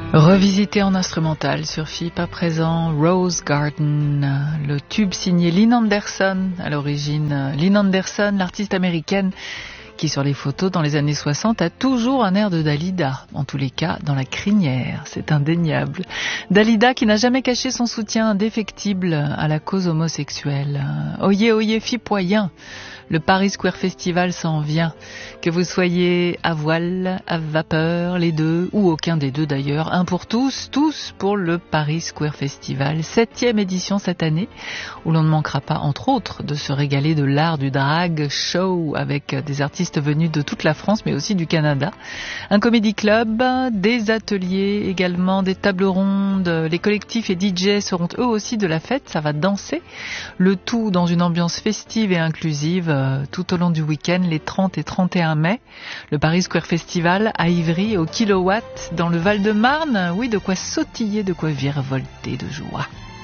Revisité en instrumental sur FIP à présent, Rose Garden, le tube signé Lynn Anderson à l'origine. Lynn Anderson, l'artiste américaine qui sur les photos dans les années 60 a toujours un air de Dalida, en tous les cas dans la crinière, c'est indéniable. Dalida qui n'a jamais caché son soutien indéfectible à la cause homosexuelle. Oyez, oyez, fipoyen. Le Paris Square Festival s'en vient. Que vous soyez à voile, à vapeur, les deux, ou aucun des deux d'ailleurs. Un pour tous, tous pour le Paris Square Festival. 7e édition cette année, où l'on ne manquera pas, entre autres, de se régaler de l'art du drag show avec des artistes venus de toute la France, mais aussi du Canada. Un comédie club, des ateliers également, des tables rondes. Les collectifs et DJ seront eux aussi de la fête, ça va danser. Le tout dans une ambiance festive et inclusive tout au long du week-end, les 30 et 31 mai. Le Paris Square Festival à Ivry, au Kilowatt, dans le Val-de-Marne. Oui, de quoi sautiller, de quoi virevolter de joie.